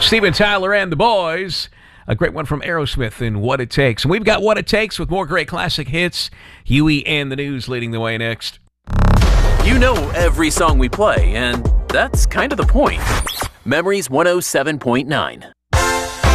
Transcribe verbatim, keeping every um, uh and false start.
Steven Tyler and the Boys. A great one from Aerosmith in What It Takes. And we've got What It Takes with more great classic hits. Huey and the News leading the way next. You know every song we play, and that's kind of the point. Memories one oh seven point nine.